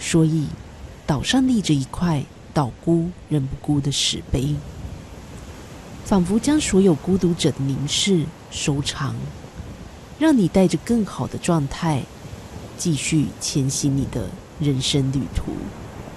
所以岛上立着一块岛孤人不孤的石碑，仿佛将所有孤独者的凝视收藏，让你带着更好的状态继续前行你的人生旅途。